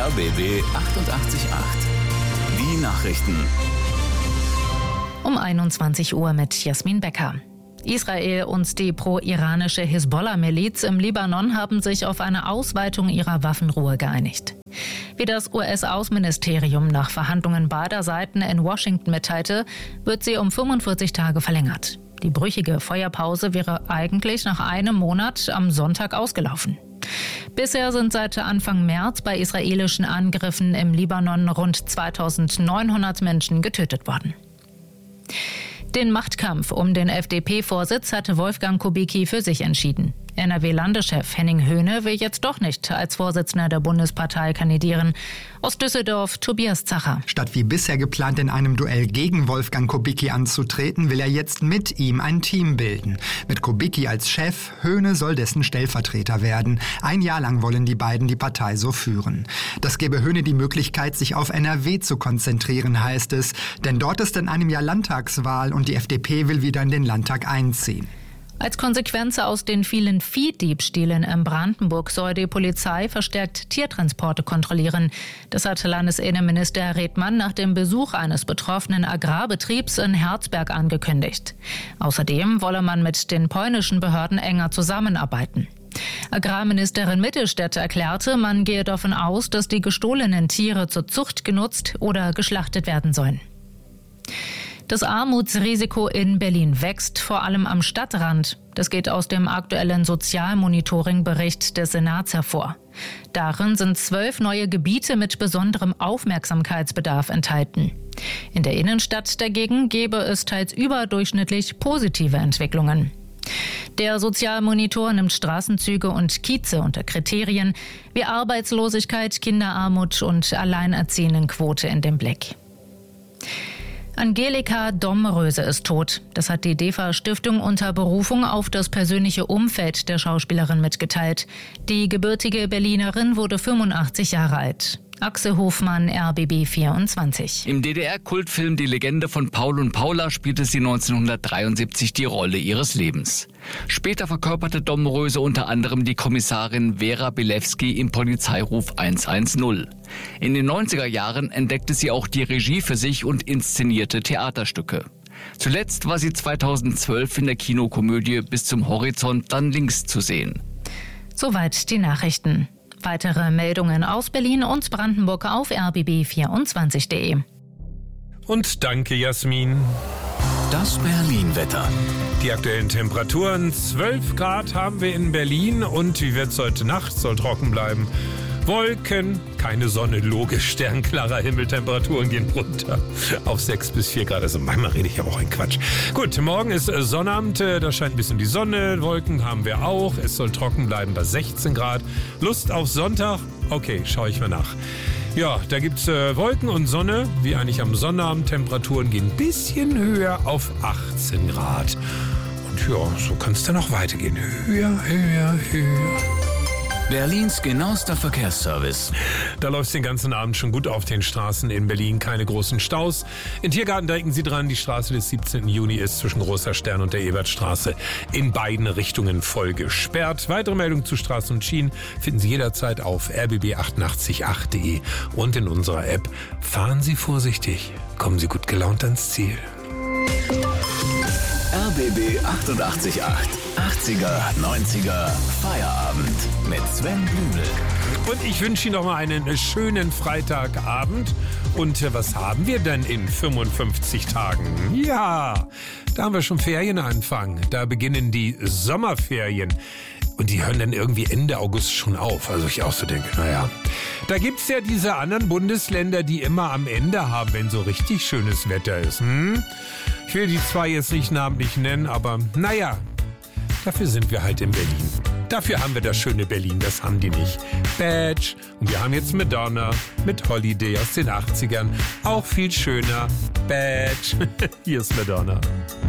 RBB 888. Die Nachrichten. Um 21 Uhr mit Jasmin Becker. Israel und die pro-iranische Hisbollah-Miliz im Libanon haben sich auf eine Ausweitung ihrer Waffenruhe geeinigt. Wie das US-Außenministerium nach Verhandlungen beider Seiten in Washington mitteilte, wird sie um 45 Tage verlängert. Die brüchige Feuerpause wäre eigentlich nach einem Monat am Sonntag ausgelaufen. Bisher sind seit Anfang März bei israelischen Angriffen im Libanon rund 2.900 Menschen getötet worden. Den Machtkampf um den FDP-Vorsitz hatte Wolfgang Kubicki für sich entschieden. NRW-Landeschef Henning Höhne will jetzt doch nicht als Vorsitzender der Bundespartei kandidieren. Aus Düsseldorf Tobias Zacher. Statt wie bisher geplant in einem Duell gegen Wolfgang Kubicki anzutreten, will er jetzt mit ihm ein Team bilden. Mit Kubicki als Chef, Höhne soll dessen Stellvertreter werden. Ein Jahr lang wollen die beiden die Partei so führen. Das gebe Höhne die Möglichkeit, sich auf NRW zu konzentrieren, heißt es. Denn dort ist in einem Jahr Landtagswahl und die FDP will wieder in den Landtag einziehen. Als Konsequenz aus den vielen Viehdiebstählen in Brandenburg soll die Polizei verstärkt Tiertransporte kontrollieren. Das hat Landesinnenminister Redmann nach dem Besuch eines betroffenen Agrarbetriebs in Herzberg angekündigt. Außerdem wolle man mit den polnischen Behörden enger zusammenarbeiten. Agrarministerin Mittelstädt erklärte, man gehe davon aus, dass die gestohlenen Tiere zur Zucht genutzt oder geschlachtet werden sollen. Das Armutsrisiko in Berlin wächst, vor allem am Stadtrand. Das geht aus dem aktuellen Sozialmonitoring-Bericht des Senats hervor. Darin sind 12 neue Gebiete mit besonderem Aufmerksamkeitsbedarf enthalten. In der Innenstadt dagegen gebe es teils überdurchschnittlich positive Entwicklungen. Der Sozialmonitor nimmt Straßenzüge und Kieze unter Kriterien wie Arbeitslosigkeit, Kinderarmut und Alleinerziehendenquote in den Blick. Angelika Domröse ist tot. Das hat die DEFA-Stiftung unter Berufung auf das persönliche Umfeld der Schauspielerin mitgeteilt. Die gebürtige Berlinerin wurde 85 Jahre alt. Axel Hofmann, RBB 24. Im DDR-Kultfilm Die Legende von Paul und Paula spielte sie 1973 die Rolle ihres Lebens. Später verkörperte Domröse unter anderem die Kommissarin Vera Bilewski im Polizeiruf 110. In den 90er Jahren entdeckte sie auch die Regie für sich und inszenierte Theaterstücke. Zuletzt war sie 2012 in der Kinokomödie Bis zum Horizont dann links zu sehen. Soweit die Nachrichten. Weitere Meldungen aus Berlin und Brandenburg auf rbb24.de. Und danke, Jasmin. Das Berlin-Wetter. Die aktuellen Temperaturen: 12 Grad haben wir in Berlin und wie wird es heute Nacht? Soll trocken bleiben. Wolken, keine Sonne, logisch, sternklarer Himmel, Temperaturen gehen runter auf 6 bis 4 Grad. Also manchmal rede ich aber auch ein Quatsch. Gut, morgen ist Sonnabend, da scheint ein bisschen die Sonne, Wolken haben wir auch. Es soll trocken bleiben bei 16 Grad. Lust auf Sonntag? Okay, schaue ich mal nach. Ja, da gibt's Wolken und Sonne, wie eigentlich am Sonnabend. Temperaturen gehen ein bisschen höher auf 18 Grad. Und ja, so kann es dann auch weitergehen. Höher, höher, höher. Berlins genauester Verkehrsservice. Da läuft es den ganzen Abend schon gut auf den Straßen in Berlin. Keine großen Staus. In Tiergarten denken Sie dran, die Straße des 17. Juni ist zwischen Großer Stern und der Ebertstraße in beiden Richtungen voll gesperrt. Weitere Meldungen zu Straßen und Schienen finden Sie jederzeit auf rbb888.de und in unserer App. Fahren Sie vorsichtig, kommen Sie gut gelaunt ans Ziel. RBB 888. 80er, 90er, Feierabend mit Sven Blümel. Und ich wünsche Ihnen noch mal einen schönen Freitagabend. Und was haben wir denn in 55 Tagen? Ja, da haben wir schon Ferienanfang. Da beginnen die Sommerferien. Und die hören dann irgendwie Ende August schon auf. Also ich auch so denke, naja. Da gibt's ja diese anderen Bundesländer, die immer am Ende haben, wenn so richtig schönes Wetter ist. Ich will die zwei jetzt nicht namentlich nennen, aber naja, dafür sind wir halt in Berlin. Dafür haben wir das schöne Berlin, das haben die nicht. Badge. Und wir haben jetzt Madonna mit Holiday aus den 80ern. Auch viel schöner. Badge. Hier ist Madonna.